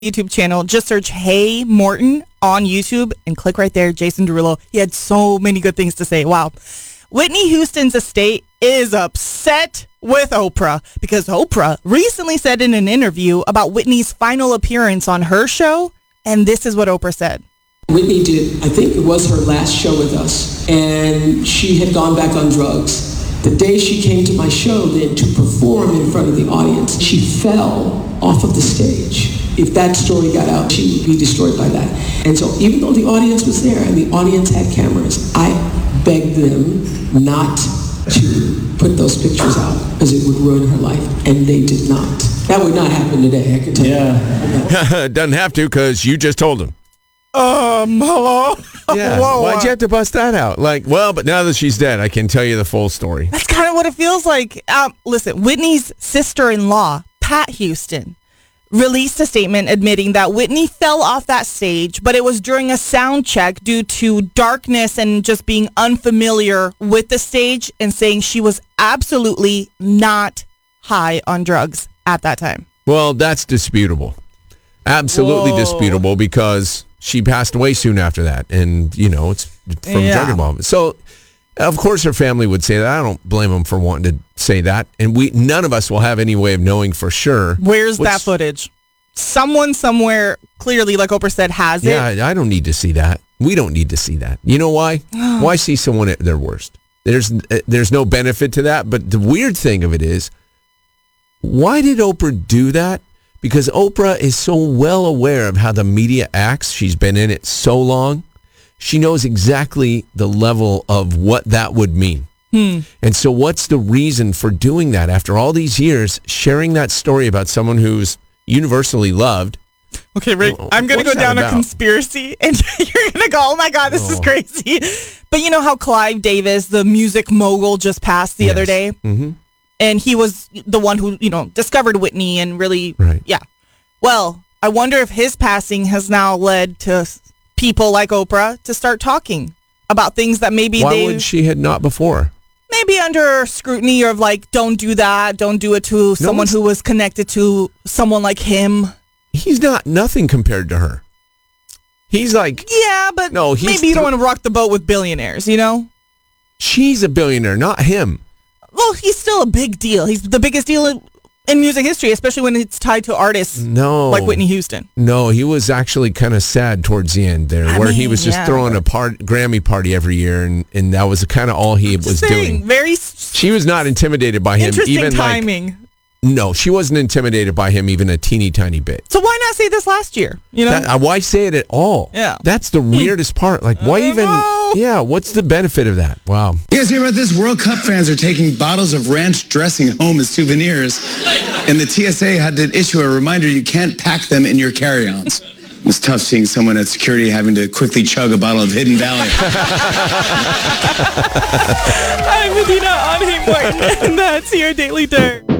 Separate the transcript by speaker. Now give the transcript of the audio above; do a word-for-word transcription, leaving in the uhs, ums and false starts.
Speaker 1: YouTube channel. Just search Hey Morton on YouTube and click right there. Jason Derulo. He had so many good things to say. Wow. Whitney Houston's estate is upset with Oprah because Oprah recently said in an interview about Whitney's final appearance on her show, and this is what Oprah said.
Speaker 2: Whitney did, I think it was her last show with us, and she had gone back on drugs. The day she came to my show then to perform in front of the audience, she fell off of the stage. If that story got out, she would be destroyed by that. And so even though the audience was there and the audience had cameras, I begged them not to put those pictures out because it would ruin her life, and they did not. That would not happen today, I can tell
Speaker 3: yeah.
Speaker 2: you.
Speaker 3: It doesn't have to because you just told them.
Speaker 1: Um, hello?
Speaker 3: Yeah.
Speaker 1: Whoa,
Speaker 3: Why'd you have to bust that out? Like, well, but now that she's dead, I can tell you the full story.
Speaker 1: That's kind of what it feels like. Um, listen, Whitney's sister-in-law, Pat Houston, released a statement admitting that Whitney fell off that stage, but it was during a sound check due to darkness and just being unfamiliar with the stage, and saying she was absolutely not high on drugs at that time.
Speaker 3: Well, that's disputable. Absolutely
Speaker 1: Whoa.
Speaker 3: disputable because she passed away soon after that, and, you know, it's from
Speaker 1: Yeah.
Speaker 3: drug involvement. So, of course, her family would say that. I don't blame them for wanting to say that, and we none of us will have any way of knowing for sure.
Speaker 1: Where's
Speaker 3: Which-
Speaker 1: that footage? Someone somewhere, clearly, like Oprah said, has it.
Speaker 3: Yeah, I don't need to see that. We don't need to see that. You know why? Why see someone at their worst? There's uh, there's no benefit to that, but the weird thing of it is, why did Oprah do that? Because Oprah is so well aware of how the media acts. She's been in it so long. She knows exactly the level of what that would mean.
Speaker 1: Hmm.
Speaker 3: And so what's the reason for doing that after all these years, sharing that story about someone who's universally loved?
Speaker 1: Okay, Rick,
Speaker 3: Well,
Speaker 1: I'm going to
Speaker 3: what's
Speaker 1: go
Speaker 3: that
Speaker 1: down a
Speaker 3: about?
Speaker 1: conspiracy, and you're going to go, oh my God, this is
Speaker 3: Oh.
Speaker 1: crazy. But you know how Clive Davis, the music mogul, just passed the
Speaker 3: Yes.
Speaker 1: other day?
Speaker 3: Mm-hmm.
Speaker 1: And he was the one who, you know, discovered Whitney and really,
Speaker 3: Right.
Speaker 1: yeah. Well, I wonder if his passing has now led to people like Oprah to start talking about things that maybe
Speaker 3: Why
Speaker 1: they
Speaker 3: would she had not before?
Speaker 1: maybe under scrutiny of like, don't do that, don't do it to someone
Speaker 3: it's-
Speaker 1: who was connected to someone like him.
Speaker 3: He's not nothing compared to her. He's like,
Speaker 1: Yeah, but
Speaker 3: No, he's
Speaker 1: maybe you don't
Speaker 3: thr-
Speaker 1: want to rock the boat with billionaires, you know?
Speaker 3: she's a billionaire, not him.
Speaker 1: Well, he's still a big deal. He's the biggest deal in, in music history, especially when it's tied to artists
Speaker 3: No.
Speaker 1: like Whitney Houston.
Speaker 3: No, he was actually kind of sad towards the end there,
Speaker 1: I
Speaker 3: where he
Speaker 1: mean,
Speaker 3: was just
Speaker 1: yeah.
Speaker 3: throwing a part, Grammy party every year, and, and that was kind of all he was
Speaker 1: Saying,
Speaker 3: doing.
Speaker 1: very s-
Speaker 3: She was not intimidated by him,
Speaker 1: interesting
Speaker 3: even
Speaker 1: timing.
Speaker 3: like, no, she wasn't intimidated by him even a teeny tiny bit.
Speaker 1: So why not say this last year? You know?
Speaker 3: That, uh, why say it at all?
Speaker 1: Yeah.
Speaker 3: That's the weirdest part. Like, why
Speaker 1: I
Speaker 3: even,
Speaker 1: know.
Speaker 3: yeah, what's the benefit of that? Wow.
Speaker 4: You guys hear about this? World Cup fans are taking bottles of ranch dressing home as souvenirs, and the T S A had to issue a reminder you can't pack them in your carry-ons. It's tough seeing someone at security having to quickly chug a bottle of Hidden Valley.
Speaker 1: I'm Medina on Hey Martin, and that's your Daily Dirt.